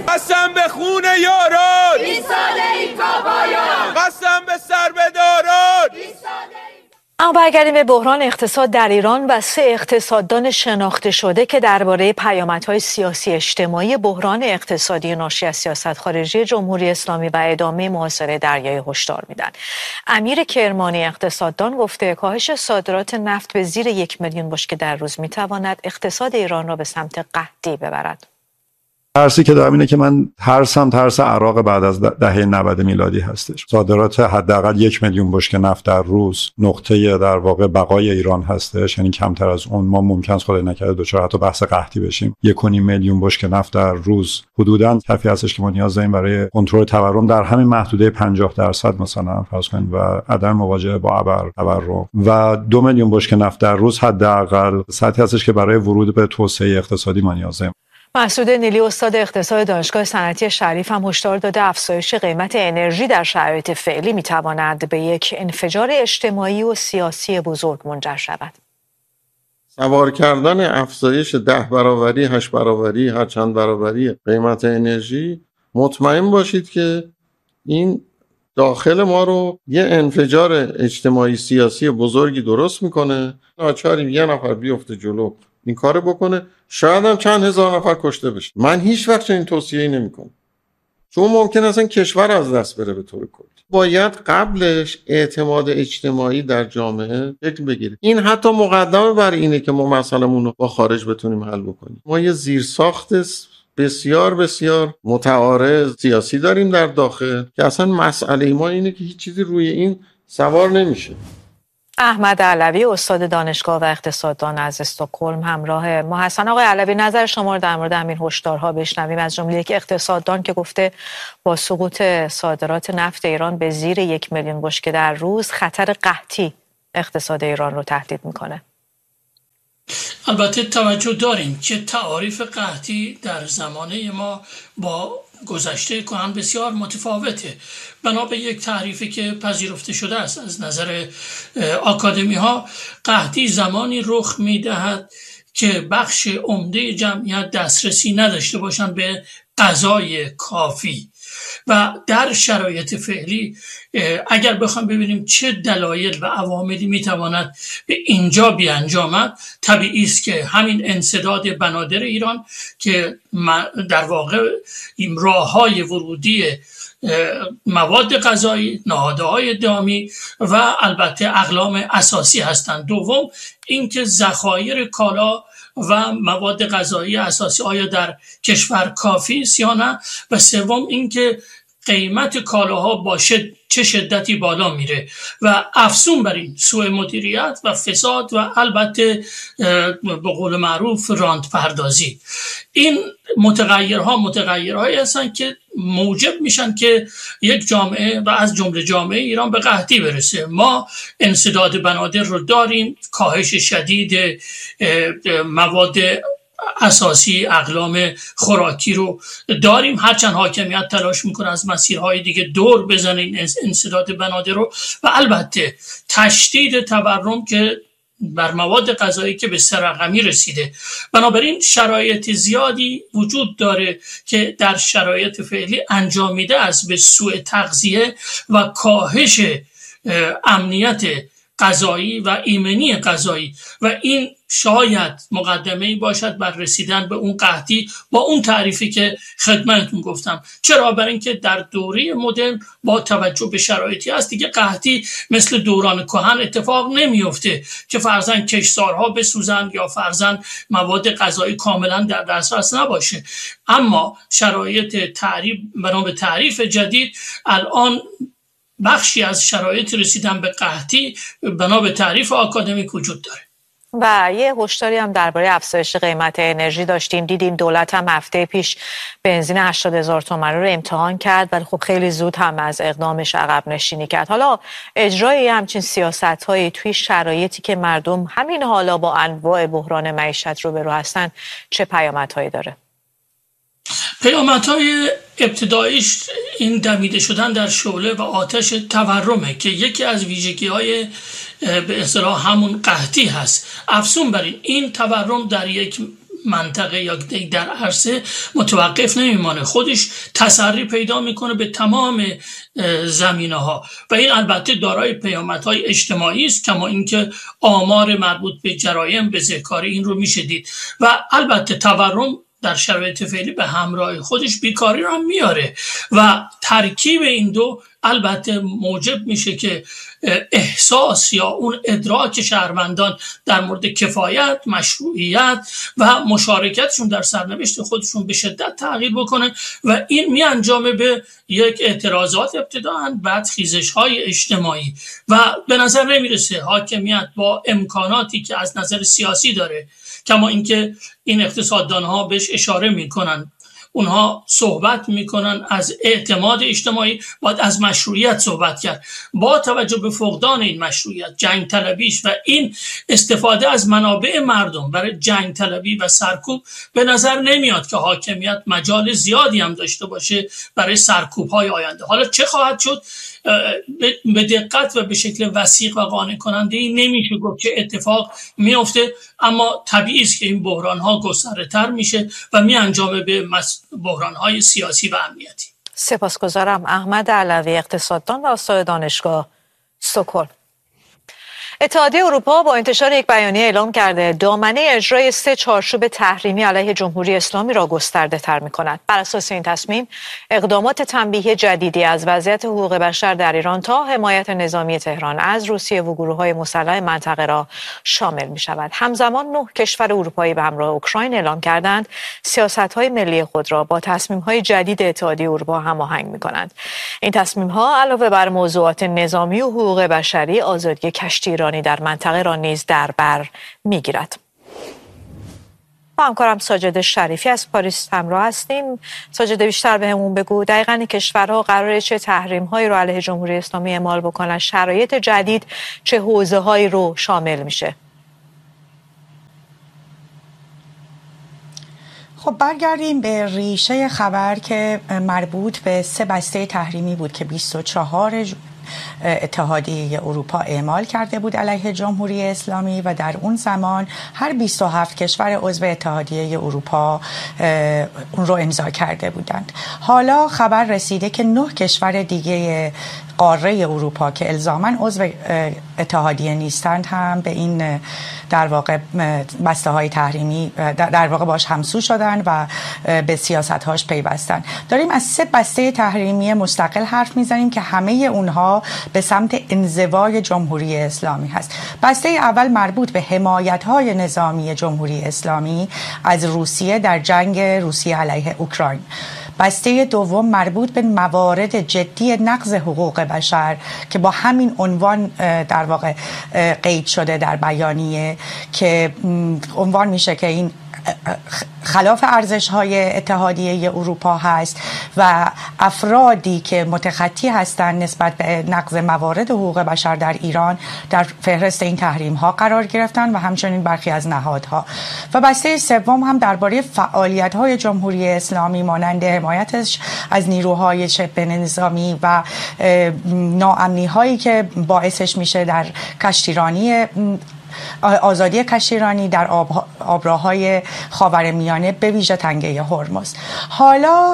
قسم به خون یاران 20 ساله این تا پایان، قسم به سربداران 20 ساله. اما برگردیم به بحران اقتصاد در ایران و 3 اقتصاددان شناخته شده که درباره پیامدهای سیاسی اجتماعی بحران اقتصادی ناشی از سیاست خارجی جمهوری اسلامی و ادامه محاصره دریای هشدار میدن. امیر کرمانی اقتصاددان گفته کاهش صادرات نفت به زیر 1 میلیون بشکه در روز میتواند اقتصاد ایران را به سمت قحطی ببرد. ترسی که دارم اینه که من ترس عراق بعد از دهه 90 میلادی هستش. صادرات حداقل 1 میلیون بشکه نفت در روز نقطه در واقع بقای ایران هستش، یعنی کمتر از اون ما ممکن است خدای نکرده دچار حتی بحث قحطی بشیم. 1.5 میلیون بشکه نفت در روز حدوداً کافی هستش که ما نیاز داریم برای کنترل تورم در همین محدوده 50% مثلا فرض کنید و عدم مواجهه با تورم و 2 میلیون بشکه نفت در روز حداقل سطحی هستش که برای ورود به توسعه اقتصادی ما نیاز داریم. مسعود نیلی استاد اقتصاد دانشگاه صنعتی شریف هم هشدار داده افزایش قیمت انرژی در شرایط فعلی میتواند به یک انفجار اجتماعی و سیاسی بزرگ منجر شود. سوار کردن افزایش 10 برابری، 8 برابری، هر چند برابری قیمت انرژی، مطمئن باشید که این داخل ما رو یه انفجار اجتماعی سیاسی بزرگی درست میکنه. ناچاریم یه نفر بیفته جلو این کارو بکنه، شاید هم چند هزار نفر کشته بشه. من هیچ وقت چنین توصیه‌ای نمی‌کنم، چون ممکن اصلا کشور از دست بره به طور کلی. باید قبلش اعتماد اجتماعی در جامعه شکل بگیره. این حتی مقدمه بر اینه که ما مسئله‌مون رو با خارج بتونیم حل بکنیم. ما یه زیرساخت بسیار بسیار متعارض سیاسی داریم در داخل که اصلا مسئله ما اینه که هیچ چیزی روی این سوار نمیشه. احمد علوی استاد دانشگاه و اقتصاددان از استکهلم همراه ما هستن. آقای علوی، نظر شما رو در مورد همین هشدارها بشنویم از جمله یک اقتصاددان که گفته با سقوط صادرات نفت ایران به زیر 1 میلیون بشکه در روز خطر قحطی اقتصاد ایران رو تهدید میکنه. البته توجه داریم که تعاریف قحطی در زمانه ما با گذشته کهن بسیار متفاوته. بنا به یک تعریفی که پذیرفته شده است از نظر آکادمی ها، قحطی زمانی رخ می‌دهد که بخش عمده جمعیت دسترسی نداشته باشند به غذای کافی. و در شرایط فعلی اگر بخوام ببینیم چه دلایل و عواملی میتواند به اینجا بیانجامد، طبیعی است که همین انسداد بنادر ایران که در واقع این راه‌های ورودی مواد غذایی، نهادهای دامی و البته اقلام اساسی هستند. دوم اینکه ذخایر کالا و مواد غذایی اساسی آیا در کشور کافی است یا نه، و سوم اینکه قیمت کالاها با چه شدتی بالا میره و افزون بر این سوء مدیریت و فساد و البته به قول معروف راند پردازی. این متغیرهایی هستن که موجب میشن که یک جامعه و از جمله جامعه ایران به قحطی برسه. ما انسداد بنادر رو داریم، کاهش شدید مواد اساسی، اقلام خوراکی رو داریم، هرچند حاکمیت تلاش میکنه از مسیرهای دیگه دور بزنه این انسداد بنادر رو، و البته تشدید تورم که بر مواد غذایی که به سرقمی رسیده. بنابراین شرایط زیادی وجود داره که در شرایط فعلی انجام میده از به سوء تغذیه و کاهش امنیت غذایی و ایمنی غذایی، و این شاید مقدمه‌ای باشد بر رسیدن به اون قحطی با اون تعریفی که خدمتتون گفتم. چرا؟ برای اینکه در دوره مدرن با توجه به شرایطی هست دیگه قحطی مثل دوران کهن اتفاق نمیفته که فرضاً کشتزارها بسوزن یا فرضاً مواد غذایی کاملا در دسترس نباشه. اما شرایط بنا به تعریف جدید الان بخشی از شرایط رسیدن به قحطی بنا به تعریف آکادمیک وجود داره. و یه هشداری هم درباره افزایش قیمت انرژی داشتیم. دیدیم دولت هم هفته پیش بنزین 80,000 تومانی رو امتحان کرد، ولی خب خیلی زود هم از اقدامش عقب نشینی کرد. حالا اجرای همچین سیاست‌هایی توی شرایطی که مردم همین حالا با انواع بحران معیشت روبرو هستن چه پیامدهایی داره؟ پیامدهای ابتداییش این دمیده شدن در شعله و آتش تورمه که یکی از ویژگی‌های به اصطلاح همون قحطی هست. افزون بر این تورم در یک منطقه یا در عرصه متوقف نمیمانه، خودش تسری پیدا میکنه به تمام زمینه‌ها و این البته دارای پیامدهای اجتماعی است، کما اینکه آمار مربوط به جرایم بزهکاری این رو میشه دید و البته تورم در شرایط فعلی به همراه خودش بیکاری رو هم میاره و ترکیب این دو البته موجب میشه که احساس یا اون ادراک شهروندان در مورد کفایت، مشروعیت و مشارکتشون در سرنوشت خودشون به شدت تغییر بکنه و این می انجامه به یک اعتراضات ابتداءً، بعد خیزش‌های اجتماعی و به نظر نمیرسه حاکمیت با امکاناتی که از نظر سیاسی داره، کما اینکه این اقتصاددان‌ها بهش اشاره میکنن، اونها صحبت میکنن از اعتماد اجتماعی، باید از مشروعیت صحبت کرد. با توجه به فقدان این مشروعیت، جنگ طلبیش و این استفاده از منابع مردم برای جنگ طلبی و سرکوب، به نظر نمیاد که حاکمیت مجال زیادی هم داشته باشه برای سرکوب‌های آینده. حالا چه خواهد شد؟ به دقت و به شکل وثیق و قانع کننده ای نمیشه گفت که اتفاق میفته، اما طبیعی است که این بحران‌ها گستره‌تر میشه و میانجامه به بحران‌های سیاسی و امنیتی. سپاسگزارم. احمد علوی، اقتصاددان و استاد دانشگاه استکهلم. اتحادیه اروپا با انتشار یک بیانیه اعلام کرده دامنه اجرای 3 چارچوب تحریمی علیه جمهوری اسلامی را گسترده تر می‌کند. بر اساس این تصمیم اقدامات تنبیهی جدیدی از وضعیت حقوق بشر در ایران تا حمایت نظامی تهران از روسیه و گروه‌های مسلح منطقه را شامل می‌شود. همزمان 9 کشور اروپایی به همراه اوکراین اعلام کردند سیاست‌های ملی خود را با تصمیم‌های جدید اتحادیه اروپا هماهنگ می‌کنند. این تصمیم‌ها علاوه بر موضوعات نظامی و حقوق بشری، آزادی کشتی در منطقه را نیز در بر میگیرد. با همکارم ساجد شریفی از پاریس همراه هستیم. ساجد، بیشتر بهمون بگو دقیقاً این کشورها قراره چه تحریم‌هایی رو علیه جمهوری اسلامی اعمال بکنن، شرایط جدید چه حوزه‌هایی رو شامل میشه؟ خب برگردیم به ریشه خبر که مربوط به 3 بسته تحریمی بود که 24 اتحادیه اروپا اعمال کرده بود علیه جمهوری اسلامی و در اون زمان هر 27 کشور عضو اتحادیه اروپا اون رو امضا کرده بودند. حالا خبر رسیده که 9 کشور دیگه قاره اروپا که الزاماً عضو اتحادیه نیستند هم به این در واقع بسته های تحریمی در واقع باش همسو شدن و به سیاست هاش پیوستن. داریم از 3 بسته تحریمی مستقل حرف میزنیم که همه اونها به سمت انزوای جمهوری اسلامی هست. بسته اول مربوط به حمایت های نظامی جمهوری اسلامی از روسیه در جنگ روسیه علیه اوکراین. بسته دوم مربوط به موارد جدی نقض حقوق بشر که با همین عنوان در واقع قید شده در بیانیه که عنوان میشه که این خلاف ارزش‌های اتحادیه اروپا هست و افرادی که متخطی هستند نسبت به نقض موارد حقوق بشر در ایران در فهرست این تحریم‌ها قرار گرفتن و همچنین برخی از نهادها. و بسته سوم هم درباره فعالیت‌های جمهوری اسلامی مانند حمایتش از نیروهای شبه نظامی و ناامنی‌هایی که باعثش میشه در کشتیرانی آزادی کشتیرانی در آبراهای خاورمیانه به ویژه تنگه هرمز. حالا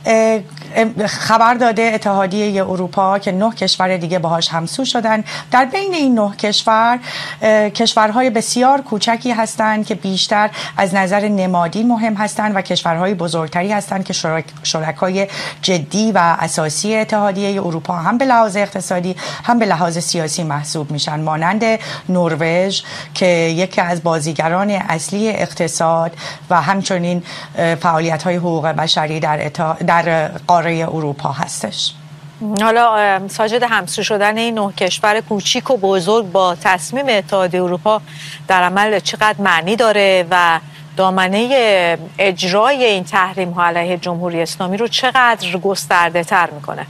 خبر داده اتحادیه اروپا که 9 کشور دیگه باهاش همسو شدن. در بین این 9 کشور کشورهای بسیار کوچکی هستند که بیشتر از نظر نمادین مهم هستند و کشورهای بزرگتری هستند که شرکای جدی و اساسی اتحادیه اروپا هم به لحاظ اقتصادی هم به لحاظ سیاسی محسوب میشن، مانند نروژ که یکی از بازیگران اصلی اقتصاد و همچنین فعالیت‌های حقوق بشری در قاره اروپا هستش. حالا ساجد، همسو شدن این 9 کشور کوچیک و بزرگ با تصمیم اتحادیه اروپا در عمل چقدر معنی داره و دامنه اجرای این تحریم ها علیه جمهوری اسلامی رو چقدر گسترده تر میکنه؟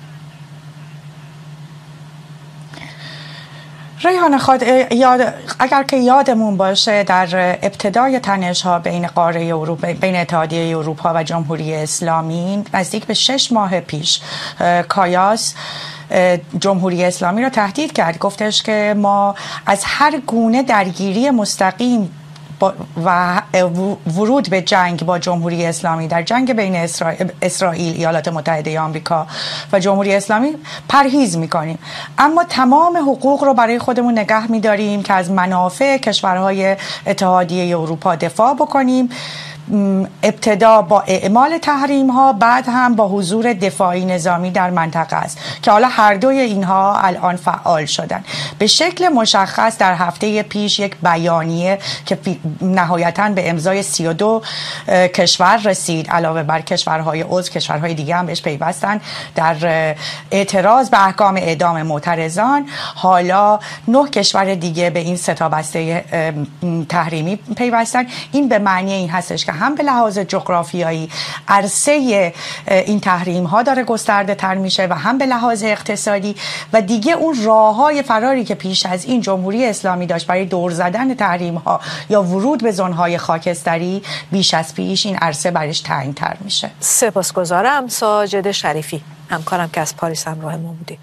ریحانه اگر که یادمون باشه در ابتدای تنش‌ها بین قاره اروپا، بین اتحادیه اروپا و جمهوری اسلامی نزدیک به 6 ماه پیش کایاس جمهوری اسلامی را تهدید کرد، گفتش که ما از هر گونه درگیری مستقیم و ورود به جنگ با جمهوری اسلامی در جنگ بین اسرائیل، ایالات متحده آمریکا و جمهوری اسلامی پرهیز میکنیم، اما تمام حقوق رو برای خودمون نگه میداریم که از منافع کشورهای اتحادیه اروپا دفاع بکنیم، ابتدا با اعمال تحریم ها، بعد هم با حضور دفاعی نظامی در منطقه است که حالا هر دوی اینها الان فعال شدن. به شکل مشخص در هفته پیش یک بیانیه که نهایتاً به امضای 32 کشور رسید، علاوه بر کشورهای عضو، کشورهای دیگه هم بهش پیوستن در اعتراض به احکام اعدام معترضان. حالا 9 کشور دیگه به این 3 تا بسته تحریمی پیوستن. این به معنی این هستش که هم به لحاظ جغرافیایی عرصه این تحریم ها داره گسترده تر میشه و هم به لحاظ اقتصادی، و دیگه اون راه های فراری که پیش از این جمهوری اسلامی داشت برای دور زدن تحریم ها یا ورود به زون های خاکستری، بیش از پیش این عرصه برش تنگ تر میشه. سپاسگزارم. ساجد شریفی، همکارم که از پاریس همراه ما بودی.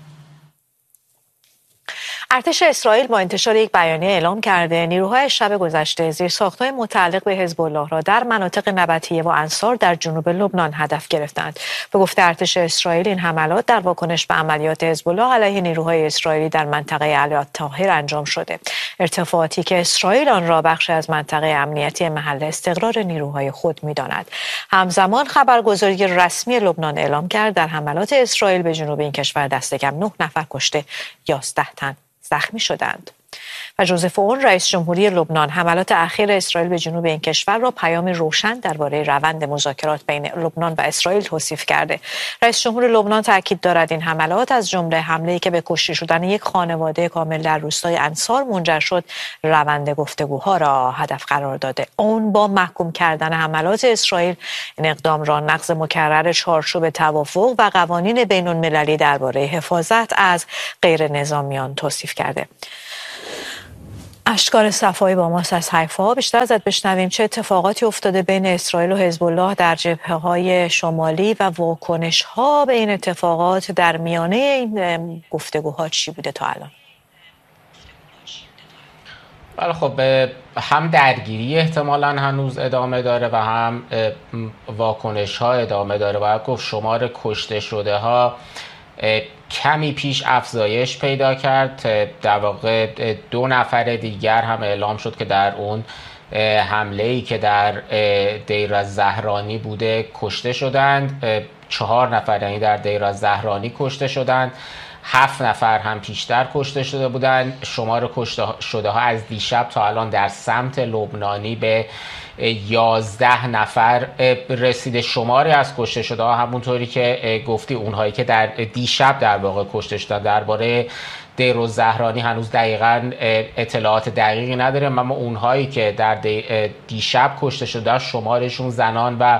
ارتش اسرائیل با انتشار یک بیانیه اعلام کرده نیروهای شب گذشته زیرساخت‌های متعلق به حزب الله را در مناطق نبطیه و انصار در جنوب لبنان هدف گرفتند. به گفته ارتش اسرائیل این حملات در واکنش به عملیات حزب الله علیه نیروهای اسرائیلی در منطقه الطاهر انجام شده. ارتفاعاتی که اسرائیل آن را بخشی از منطقه امنیتی محل استقرار نیروهای خود می‌داند. همزمان خبرگزاری رسمی لبنان اعلام کرد در حملات اسرائیل به جنوب این کشور دست کم 9 نفر کشته، 11 تن زخمی شدند. و جوزف اون رئیس جمهوری لبنان حملات اخیر اسرائیل به جنوب این کشور را پیامی روشن درباره روند مذاکرات بین لبنان و اسرائیل توصیف کرده. رئیس جمهور لبنان تاکید دارد این حملات از جمله حمله‌ای که به کشته شدن یک خانواده کامل در روستای انصار منجر شد، روند گفتگوها را هدف قرار داده. اون با محکوم کردن حملات اسرائیل این اقدام را نقض مکرر چارچوب توافق و قوانین بین‌المللی درباره حفاظت از غیر نظامیان توصیف کرده. اشکار صفایی با ماست از حیفا. بیشتر ازت بشنویم چه اتفاقاتی افتاده بین اسرائیل و حزب الله در جبهه‌های شمالی و واکنش‌ها به این اتفاقات در میانه این گفتگوها چی بوده تا الان؟ بله خب، هم درگیری احتمالاً هنوز ادامه داره و هم واکنش‌ها ادامه داره. باید گفت شمار کشته شده ها کمی پیش افزایش پیدا کرد. در واقع 2 نفر دیگر هم اعلام شد که در اون حمله‌ای که در دیر الزهرانی بوده کشته شدند. 4 نفر یعنی در دیر الزهرانی کشته شدند. 7 نفر هم پیشتر کشته شده بودند. شمار کشته شده ها از دیشب تا الان در سمت لبنانی به 11 نفر رسیده. شماری از کشته شده ها همونطوری که گفتی اونهایی که در دیشب در واقع کشته شدن، درباره دیر الزهرانی هنوز دقیقاً اطلاعات دقیقی نداریم، اما اونهایی که در دیشب کشته شده شمارشون زنان و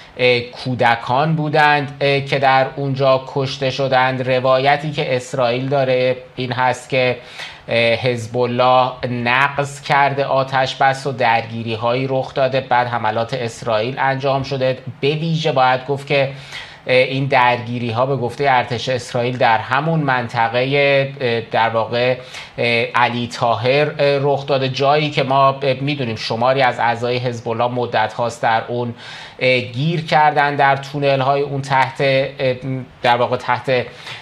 کودکان بودند که در اونجا کشته شدند. روایتی که اسرائیل داره این هست که حزب الله نقض کرده آتش بس و درگیری هایی رخ داده، بعد حملات اسرائیل انجام شده. به ویژه باید گفت که این درگیری ها به گفته ارتش اسرائیل در همون منطقه در واقع علی طاهر رخ داده، جایی که ما میدونیم شماری از اعضای حزب الله مدت هاست در اون گیر کردن در تونل های اون تحت در واقع تحت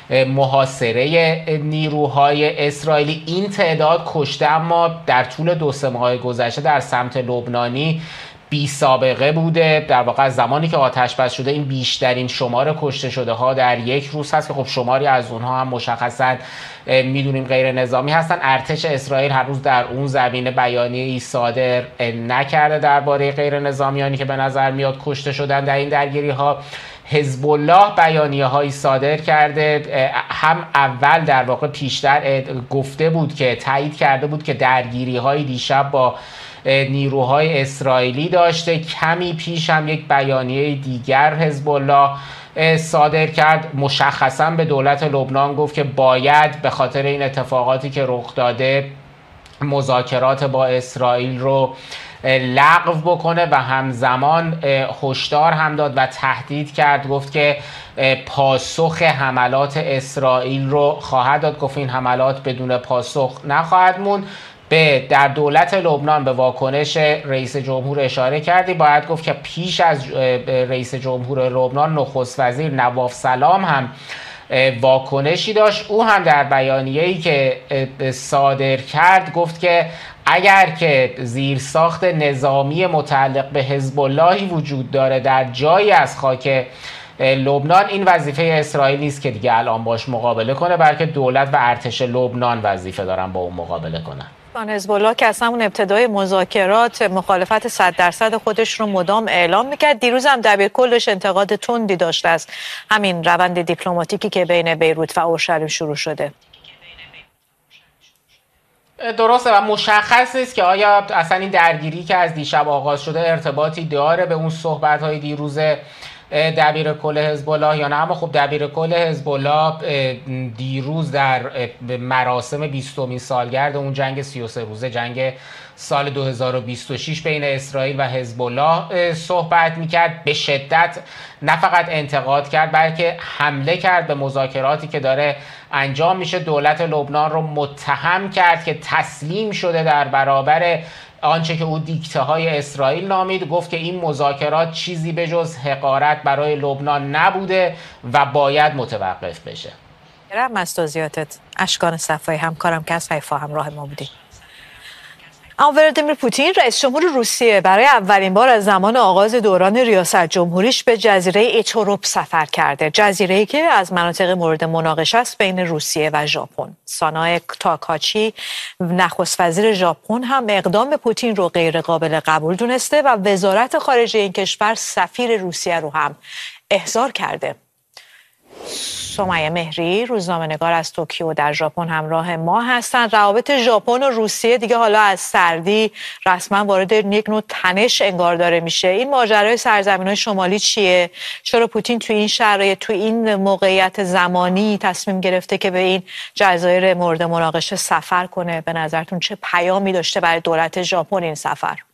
محاصره نیروهای اسرائیلی. این تعداد کشته اما در طول 2-3 ماه گذشته در سمت لبنانی بی سابقه بوده. در واقع از زمانی که آتش بس شده این بیشترین شمار کشته شده ها در یک روز هست که خب شماری از اونها هم مشخصا میدونیم غیر نظامی هستن. ارتش اسرائیل هنوز در اون زمینه بیانیه‌ای صادر نکرده درباره غیر نظامیانی که به نظر میاد کشته شدن در این درگیری ها. حزب الله بیانیه هایی صادر کرده، هم اول در واقع پیشتر گفته بود که تایید کرده بود که درگیری های دیشب با نیروهای اسرائیلی داشته. کمی پیش هم یک بیانیه دیگر حزب الله صادر کرد، مشخصا به دولت لبنان گفت که باید به خاطر این اتفاقاتی که رخ داده مذاکرات با اسرائیل رو لغو بکنه و همزمان هشدار هم داد و تهدید کرد، گفت که پاسخ حملات اسرائیل رو خواهد داد. گفت این حملات بدون پاسخ نخواهد موند. در دولت لبنان به واکنش رئیس جمهور اشاره کردی. باید گفت که پیش از رئیس جمهور لبنان نخست وزیر نواف سلام هم واکنشی داشت. او هم در بیانیه‌ای که صادر کرد گفت که اگر که زیرساخت نظامی متعلق به حزب اللهی وجود داره در جایی از خاک لبنان، این وظیفه اسرائیل نیست که دیگه الان باش مقابله کنه، بلکه دولت و ارتش لبنان وظیفه دارن با اون مقابله کنن. حزب الله که از همون ابتدای مذاکرات مخالفت 100% خودش رو مدام اعلام میکرد. دیروز هم دبیرکلش انتقاد تندی داشته از همین روند دیپلماتیکی که بین بیروت و اورشلیم شروع شده. درسته و مشخص نیست که آیا اصلا این درگیری که از دیشب آغاز شده ارتباطی داره به اون صحبت‌های دیروز دبیرکل حزب الله یا نه. اما خب دبیرکل حزب الله دیروز در مراسم 20مین سالگرد اون جنگ 33 روزه، جنگ سال 2026 بین اسرائیل و حزب الله صحبت میکرد. به شدت نه فقط انتقاد کرد بلکه حمله کرد به مذاکراتی که داره انجام میشه. دولت لبنان رو متهم کرد که تسلیم شده در برابر آنچه که او دیکته های اسرائیل نامید. گفت که این مذاکرات چیزی به جز حقارت برای لبنان نبوده و باید متوقف بشه. از توضیحاتت. اشکان صفایی همکارم که از حیفا همراه ما بودی. اما ولادیمیر پوتین رئیس جمهور روسیه برای اولین بار از زمان آغاز دوران ریاست جمهوریش به جزیره ایچوروپ سفر کرده. جزیره‌ای که از مناطق مورد مناقشه است بین روسیه و ژاپن. سانای تاکاچی نخست وزیر ژاپن هم اقدام پوتین رو غیر قابل قبول دونسته و وزارت خارجه این کشور سفیر روسیه رو هم احضار کرده. سمیه مهری روزنامه‌نگار از توکیو در ژاپن همراه ما هستند. روابط ژاپن و روسیه دیگه حالا از سردی رسما وارد یک نوع تنش انگار داره میشه. این ماجرای سرزمین‌های شمالی چیه؟ چرا پوتین تو این شرایط، تو این موقعیت زمانی تصمیم گرفته که به این جزایر مورد مناقشه سفر کنه؟ به نظرتون چه پیامی داشته برای دولت ژاپن این سفر؟